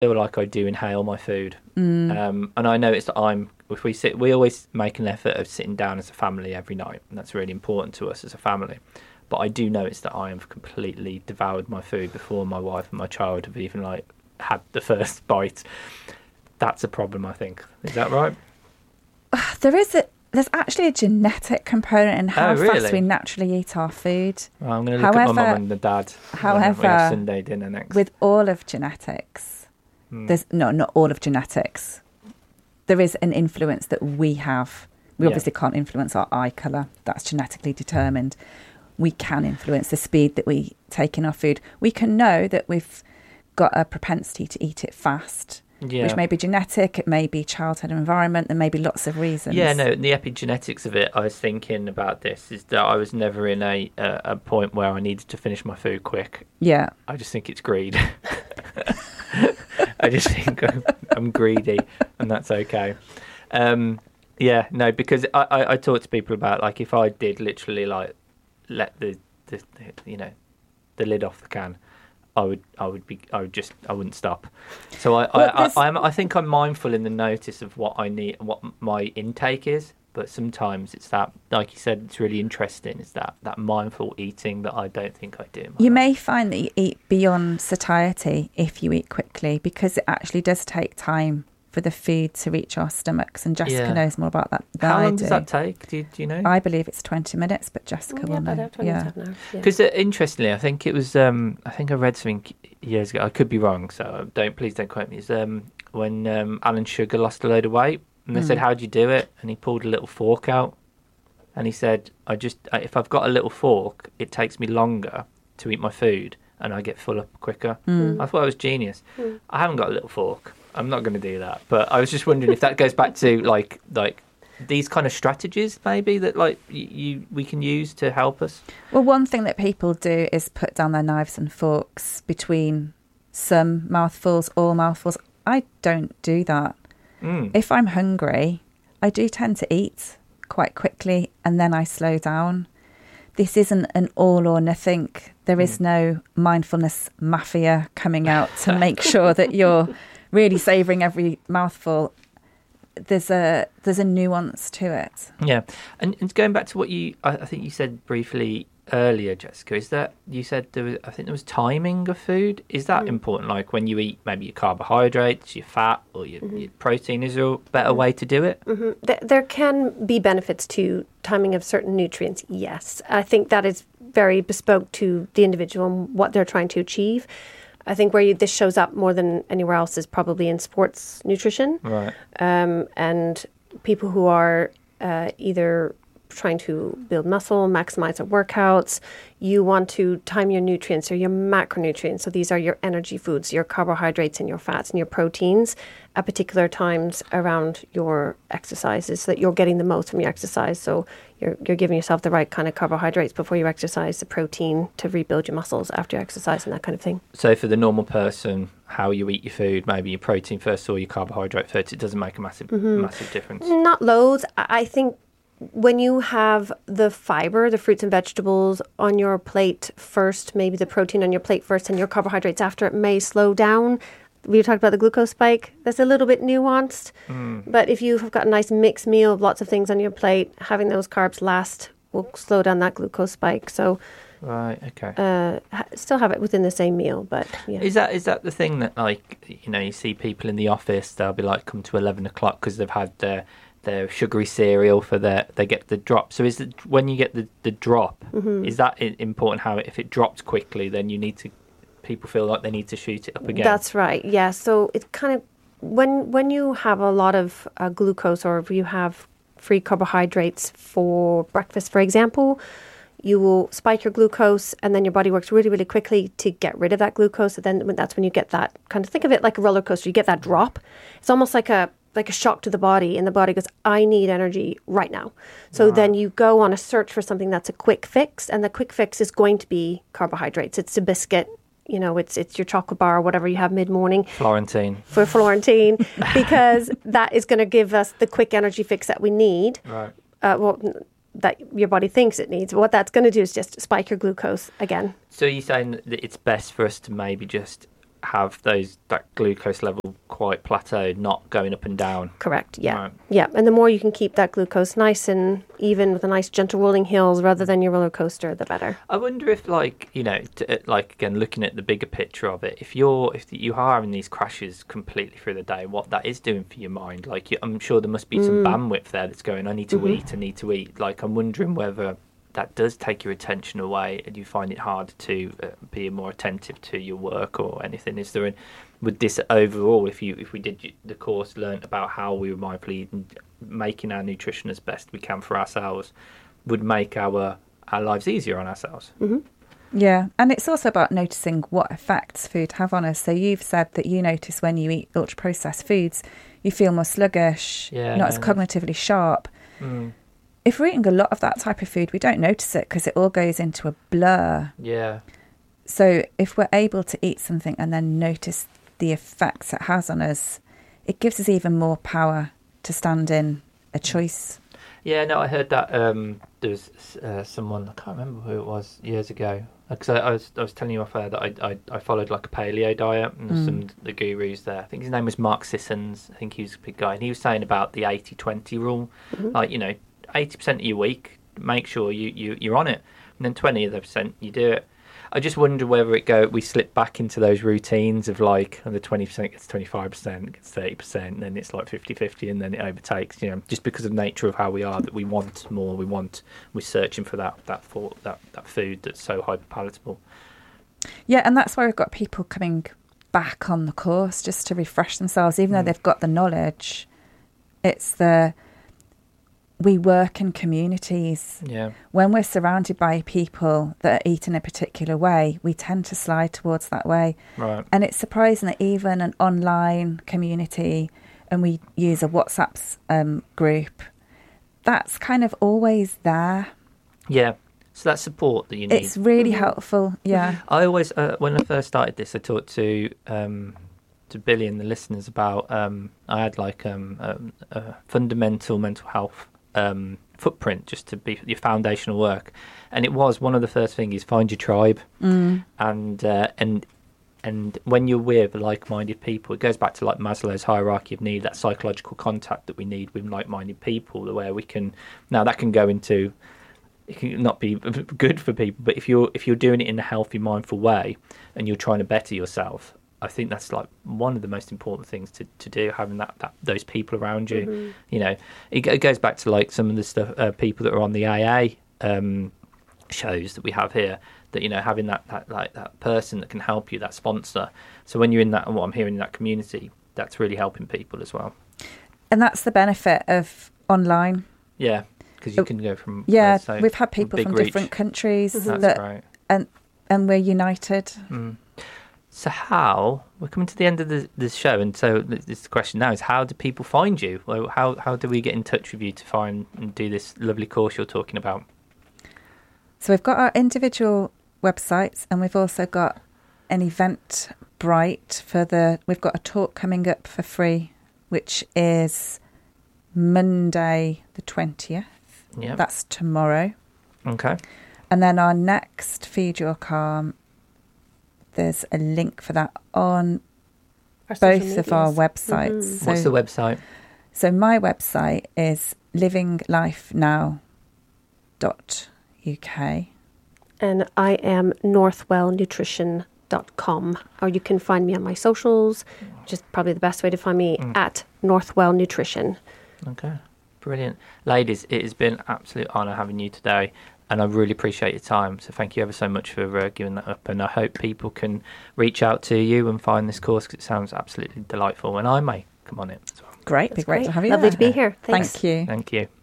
feel like I do inhale my food. And I notice that we always make an effort of sitting down as a family every night, and that's really important to us as a family. But I do notice that I have completely devoured my food before my wife and my child have even had the first bite. That's a problem, I think. Is that right? There's actually a genetic component in how fast we naturally eat our food. Well, I'm going to look at my mum and the dad. However, we have Sunday dinner next. With all of genetics, there's not all of genetics. There is an influence that we have. We obviously can't influence our eye colour. That's genetically determined. We can influence the speed that we take in our food. We can know that we've got a propensity to eat it fast, which may be genetic, it may be childhood environment, there may be lots of reasons. Yeah, no, the epigenetics of it, I was thinking about this, is that I was never in a point where I needed to finish my food quick. Yeah. I just think it's greed. I just think I'm greedy, and that's okay. Because I talk to people about, like, if I did literally like let the lid off the can, I wouldn't stop. So I think I'm mindful in the notice of what I need, what my intake is. But sometimes it's that, like you said, it's really interesting. It's that mindful eating that I don't think I do. You may find that you eat beyond satiety if you eat quickly, because it actually does take time for the food to reach our stomachs. And Jessica knows more about that than I do. How long does that take? Do you know? I believe it's 20 minutes, but Jessica will know. Because interestingly, I think it was. I think I read something years ago. I could be wrong, so please don't quote me. It's when Alan Sugar lost a load of weight. And they said, "How'd you do it?" And he pulled a little fork out, and he said, if I've got a little fork, it takes me longer to eat my food, and I get full up quicker." I thought it was genius. I haven't got a little fork. I'm not going to do that. But I was just wondering if that goes back to like these kind of strategies, maybe that we can use to help us. Well, one thing that people do is put down their knives and forks between some mouthfuls, all mouthfuls. I don't do that. If I'm hungry, I do tend to eat quite quickly and then I slow down. This isn't an all or nothing. There is no mindfulness mafia coming out to make sure that you're really savouring every mouthful. There's a nuance to it. Yeah, and going back to what I think you said briefly earlier, Jessica, is that you said there was timing of food. Is that important? Like when you eat maybe your carbohydrates, your fat, or your protein, is there a better way to do it? There can be benefits to timing of certain nutrients, yes. I think that is very bespoke to the individual and what they're trying to achieve. I think where this shows up more than anywhere else is probably in sports nutrition. Right. And people who are either trying to build muscle, maximize their workouts, you want to time your nutrients or your macronutrients. So these are your energy foods, your carbohydrates and your fats and your proteins at particular times around your exercises so that you're getting the most from your exercise. So you're giving yourself the right kind of carbohydrates before you exercise, the protein to rebuild your muscles after you exercise and that kind of thing. So for the normal person, how you eat your food, maybe your protein first or your carbohydrate first, it doesn't make a massive difference. Not loads. I think when you have the fiber, the fruits and vegetables on your plate first, maybe the protein on your plate first and your carbohydrates after, it may slow down. We talked about the glucose spike. That's a little bit nuanced. But if you've got a nice mixed meal of lots of things on your plate, having those carbs last will slow down that glucose spike. So right, okay. Still have it within the same meal, but yeah. Is that the thing that, like, you see people in the office, they'll be like, come to 11 o'clock because they've had their sugary cereal they get the drop. So is it when you get the drop, is that important? How if it drops quickly, then people feel like they need to shoot it up again? That's right. Yeah. So it's kind of when you have a lot of glucose, or if you have free carbohydrates for breakfast, for example, you will spike your glucose, and then your body works really, really quickly to get rid of that glucose. And then that's when you get that kind of, think of it like a roller coaster. You get that drop. It's almost like a shock to the body, and the body goes, I need energy right now. So then you go on a search for something that's a quick fix, and the quick fix is going to be carbohydrates. It's a biscuit, it's your chocolate bar or whatever you have mid-morning. Florentine, because that is going to give us the quick energy fix that we need. Right. That your body thinks it needs. What that's going to do is just spike your glucose again. So you're saying that it's best for us to maybe just have that glucose level quite plateaued, not going up and down. Correct. Yeah. Right. Yeah. And the more you can keep that glucose nice and even with a nice gentle rolling hills rather than your roller coaster, the better. I wonder if, like, you know, like again, looking at the bigger picture of it, if you are having these crashes completely through the day, what that is doing for your mind. Like, I'm sure there must be some bandwidth there that's going, I need to eat, I need to eat. Like, I'm wondering whether that does take your attention away and you find it harder to be more attentive to your work or anything. Is there would this overall, if we did the course, learn about how we were mindfully eating, making our nutrition as best we can for ourselves, would make our lives easier on ourselves? Yeah, and it's also about noticing what effects food have on us. So you've said that you notice when you eat ultra-processed foods, you feel more sluggish, not as cognitively sharp. If we're eating a lot of that type of food, we don't notice it because it all goes into a blur. Yeah. So if we're able to eat something and then notice the effects it has on us, it gives us even more power to stand in a choice. Yeah, no, I heard that there was someone, I can't remember who it was, years ago. Because I was telling you off air that I followed like a paleo diet, and there's some of the gurus there. I think his name was Mark Sissons. I think he was a big guy. And he was saying about the 80-20 rule. Like, you know, 80% of your week, make sure you're on it. And then 20% you do it. I just wonder whether we slip back into those routines of like, and the 20% gets 25%, gets 30%, and then it's like 50-50, and then it overtakes, you know, just because of the nature of how we are, that we want more, we're searching for that food that's so hyper palatable. Yeah, and that's why we've got people coming back on the course just to refresh themselves, even though they've got the knowledge. It's we work in communities. Yeah. When we're surrounded by people that eat in a particular way, we tend to slide towards that way. Right. And it's surprising that even an online community, and we use a WhatsApp group, that's kind of always there. Yeah. So that support that you need. It's really helpful. Yeah. I always, when I first started this, I talked to Billy and the listeners about, I had like a fundamental mental health footprint just to be your foundational work, and it was one of the first things is find your tribe, and when you're with like-minded people, it goes back to like Maslow's hierarchy of need, that psychological contact that we need with like-minded people, where we can, now that can go into, it can not be good for people, but if you're doing it in a healthy, mindful way and you're trying to better yourself, I think that's like one of the most important things to do, having that those people around you. You know, it goes back to like some of the stuff, people that are on the AA shows that we have here, that, you know, having that person that can help you, that sponsor. So when you're in that, and what I'm hearing in that community, that's really helping people as well. And that's the benefit of online. Yeah, because you can go from... Yeah, we've had people from different countries. That's right. And we're united. So we're coming to the end of this show, and so this question now is, how do people find you? Well, how do we get in touch with you to find and do this lovely course you're talking about? So we've got our individual websites, and we've also got an Eventbrite we've got a talk coming up for free, which is Monday the 20th. Yeah. That's tomorrow. Okay. And then our next Feed Your Calm, there's a link for that on both of our websites. So, what's the website? So my website is livinglifenow.uk. And I am northwellnutrition.com. Or you can find me on my socials, which is probably the best way to find me, at Northwell Nutrition. Okay, brilliant. Ladies, it has been an absolute honour having you today. And I really appreciate your time. So thank you ever so much for giving that up. And I hope people can reach out to you and find this course, because it sounds absolutely delightful. And I may come on it as well. Great. Be great to have you. Lovely to be here. Thanks. Thank you. Thank you.